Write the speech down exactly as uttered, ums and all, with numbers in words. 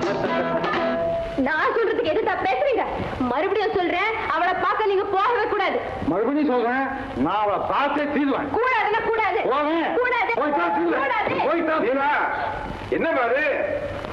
நான் சொல்றதுக்கு எதுதா பேசுறீங்க? மறுபடியும் சொல்றேன், அவளை பார்க்க நீங்க போகவே கூடாது. மறுபடியும் சொல்றேன், நான் அவளை பார்த்தே தீருவேன். கூடாதுன்னா கூடாது. போவேன். கூடாது. போய்தான் தீருவேன். கூடாது. போய்தான். என்ன பாரு,